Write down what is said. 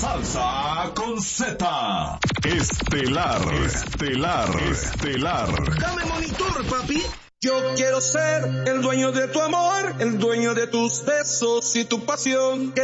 Salsa con Z. Estelar. Dame monitor, papi. Yo quiero ser el dueño de tu amor, el dueño de tus besos y tu pasión. Que